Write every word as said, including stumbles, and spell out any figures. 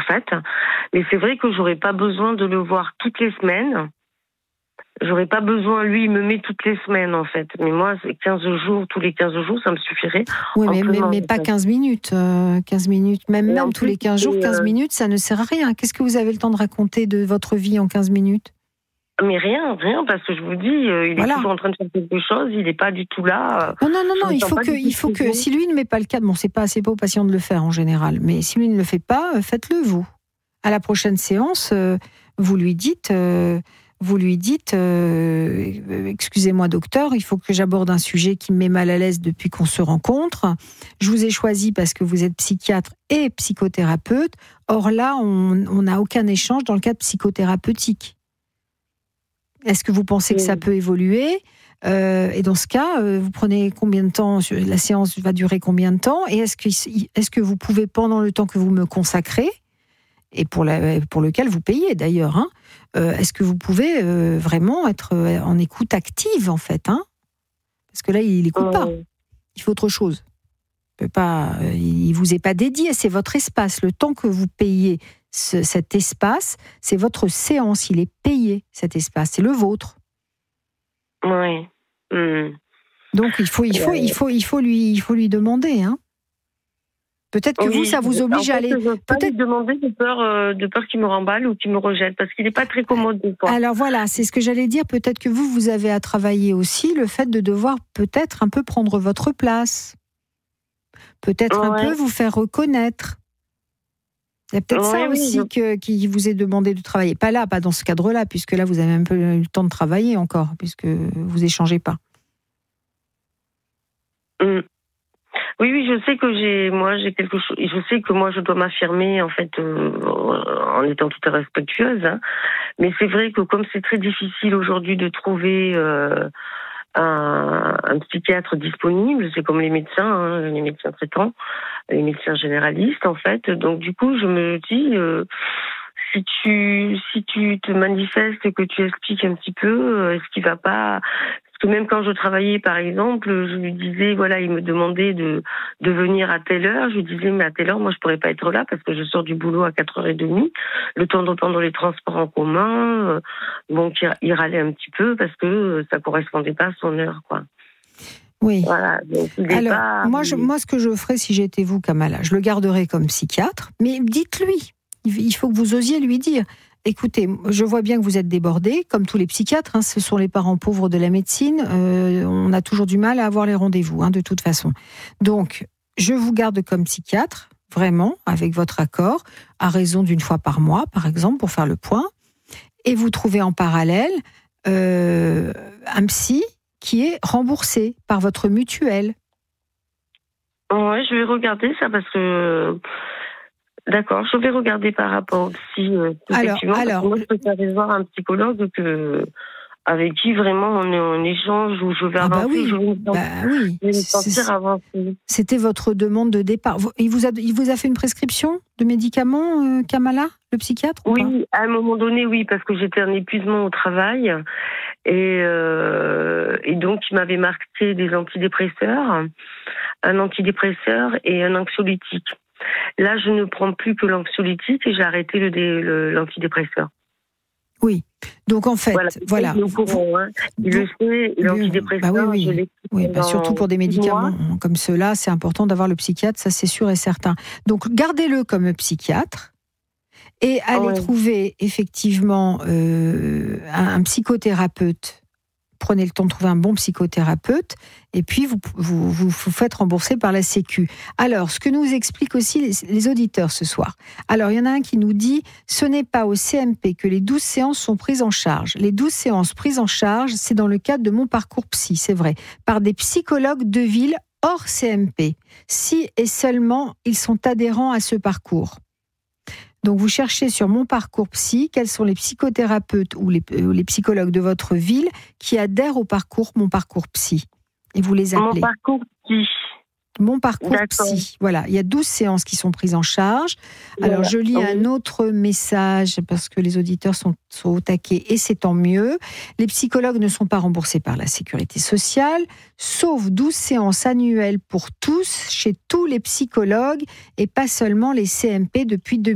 fait. Mais c'est vrai que j'aurais pas besoin de le voir toutes les semaines. J'aurais pas besoin, lui, il me met toutes les semaines, en fait. Mais moi, c'est quinze jours, tous les quinze jours, ça me suffirait. Oui, mais, mais, mais pas quinze minutes. Euh, quinze minutes, même, même tous les quinze jours, quinze euh... minutes, ça ne sert à rien. Qu'est-ce que vous avez le temps de raconter de votre vie en quinze minutes ? Mais rien, rien, parce que je vous dis, euh, il voilà. est toujours en train de faire quelque chose, il n'est pas du tout là. Non, non, non, non il faut que, il faut que, si lui ne met pas le cadre, bon, c'est pas assez pas aux patients de le faire en général, mais si lui ne le fait pas, faites-le vous. À la prochaine séance, euh, vous lui dites, euh, vous lui dites, euh, excusez-moi docteur, il faut que j'aborde un sujet qui me met mal à l'aise depuis qu'on se rencontre. Je vous ai choisi parce que vous êtes psychiatre et psychothérapeute. Or là, on n'a aucun échange dans le cadre psychothérapeutique. Est-ce que vous pensez que ça peut évoluer ? euh, Et dans ce cas, euh, vous prenez combien de temps ? La séance va durer combien de temps ? Et est-ce que, est-ce que vous pouvez, pendant le temps que vous me consacrez, et pour, la, pour lequel vous payez d'ailleurs, hein, euh, est-ce que vous pouvez euh, vraiment être en écoute active, en fait, hein ? Parce que là, il n'écoute pas. Il faut autre chose. Il peut pas, il vous est pas dédié, c'est votre espace. Le temps que vous payez ce, cet espace, c'est votre séance. Il est payé, cet espace. C'est le vôtre. Oui. Mmh. Donc, il faut, il faut, il faut, il faut lui, il faut lui demander, hein. Peut-être que oui, vous, ça vous oblige en fait, à aller. Je veux pas lui demander de peur, euh, de peur qu'il me remballe ou qu'il me rejette, parce qu'il n'est pas très commode des fois. Alors voilà, c'est ce que j'allais dire. Peut-être que vous, vous avez à travailler aussi le fait de devoir peut-être un peu prendre votre place. Peut-être ouais. un peu vous faire reconnaître. Il y a peut-être ouais, ça oui, aussi je... que, qui vous est demandé de travailler. Pas là, pas dans ce cadre-là, puisque là, vous avez un peu eu le temps de travailler encore, puisque vous échangez pas. Mmh. Oui, oui, je sais que j'ai, moi, j'ai quelque chose. Je sais que moi, je dois m'affirmer en fait euh, en étant tout à fait respectueuse. Hein. Mais c'est vrai que comme c'est très difficile aujourd'hui de trouver euh, un, un psychiatre disponible, c'est comme les médecins, hein, les médecins traitants, les médecins généralistes, en fait. Donc du coup, je me dis. Euh, Si tu, si tu te manifestes, que tu expliques un petit peu euh, ce qui va pas, parce que même quand je travaillais, par exemple, je lui disais, voilà, il me demandait de, de venir à telle heure, je lui disais, mais à telle heure, moi, je pourrais pas être là parce que je sors du boulot à quatre heures trente, le temps de prendre les transports en commun, euh, bon, il râlait un petit peu parce que ça correspondait pas à son heure, quoi. Oui. Voilà, donc, alors, pas... moi, je, moi, ce que je ferais si j'étais vous, Kamala, je le garderais comme psychiatre, mais dites-lui. Il faut que vous osiez lui dire, écoutez, je vois bien que vous êtes débordé, comme tous les psychiatres, hein, ce sont les parents pauvres de la médecine, euh, on a toujours du mal à avoir les rendez-vous, hein, de toute façon. Donc, je vous garde comme psychiatre, vraiment, avec votre accord, à raison d'une fois par mois, par exemple, pour faire le point, et vous trouvez en parallèle euh, un psy qui est remboursé par votre mutuelle. Ouais, je vais regarder ça parce que... D'accord, je vais regarder par rapport si euh, effectivement, alors, alors, moi je préfère voir un psychologue que avec qui vraiment on est en échange où je vais avancer, ah bah oui, je vais me sentir, bah oui. je vais me sentir avancer. C'était votre demande de départ. Il vous a, il vous a fait une prescription de médicaments, euh, Kamala, le psychiatre? Oui, à un moment donné, oui, parce que j'étais en épuisement au travail et, euh, et donc il m'avait marqué des antidépresseurs, un antidépresseur et un anxiolytique. Là, je ne prends plus que l'anxiolytique et j'ai arrêté le, dé, le l'antidépresseur. Oui. Donc en fait, voilà. voilà. Le courant, hein. Il le sait, l'antidépresseur, bah oui, oui. je l'ai oui, bah surtout pour des médicaments mois. Comme ceux-là, c'est important d'avoir le psychiatre, ça c'est sûr et certain. Donc gardez-le comme psychiatre et allez oui. trouver effectivement euh, un, un psychothérapeute. Prenez le temps de trouver un bon psychothérapeute et puis vous vous, vous, vous faites rembourser par la Sécu. Alors, ce que nous expliquent aussi les, les auditeurs ce soir. Alors, il y en a un qui nous dit « Ce n'est pas au C M P que les douze séances sont prises en charge. Les douze séances prises en charge, c'est dans le cadre de mon parcours psy, c'est vrai, par des psychologues de ville hors C M P, si et seulement ils sont adhérents à ce parcours. » Donc, vous cherchez sur Mon Parcours Psy, quels sont les psychothérapeutes ou les, euh, les psychologues de votre ville qui adhèrent au parcours Mon Parcours Psy. Et vous les appelez. Mon Parcours Psy. Mon Parcours D'accord. Psy. Voilà, il y a douze séances qui sont prises en charge. Alors, voilà. je lis oui. un autre message parce que les auditeurs sont, sont au taquet et c'est tant mieux. Les psychologues ne sont pas remboursés par la Sécurité sociale, sauf douze séances annuelles pour tous, chez tous les psychologues et pas seulement les C M P depuis deux mille.